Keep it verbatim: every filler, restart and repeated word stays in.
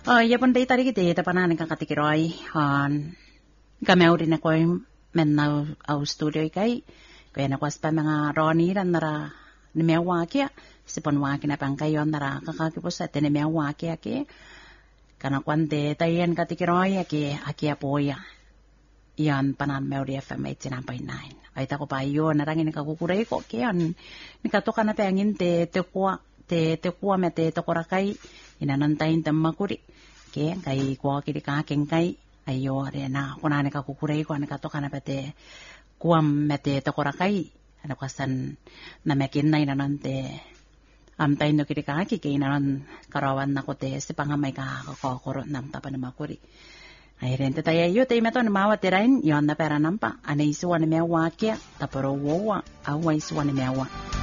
Oh, ya pun tadi kita te tapanan ka katikiroi han kami uri na ko men na au studio kai ko na ko spa mga roni ran nara ni mewa kia sipon wa kina pangkai yon nara kakaki po sa tene mewa kia ke kana kwante tayen katikiroi ke akia poya yan panan meuri F M eighty-nine point nine ai ta ko pa yo na rangin ka kukurai ko ke an ni ka to kana pengin te te kwa te te kwa me te to korakai ina nantain tamakuri ke kai kwa kiri ka ken kai ayo re na kona ne ka kukurai ko ne ka to kana pete kuam me te to korakai ana kasan na mekin na ina nante am tain no kiri ka ki ke ina nan karawan na ko te sepangamay ka ko ko nam tapan makuri ai rente tayo yo te meto na mawa terain yon na pera nampa ana isuwa na mewa kia taporo wowa awa isuwa na mewa